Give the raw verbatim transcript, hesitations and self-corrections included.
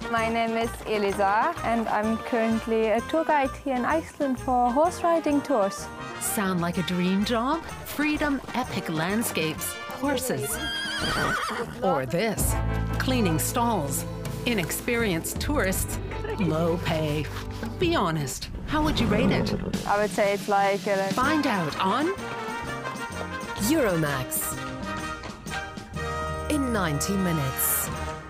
My name is Elisa and I'm currently a tour guide here in Iceland for horse riding tours. Sound like a dream job? Freedom, epic landscapes, horses. Or this, cleaning stalls. Inexperienced tourists, low pay. Be honest, how would you rate it? I would say it's like... Uh, Find out on Euromax in ninety minutes.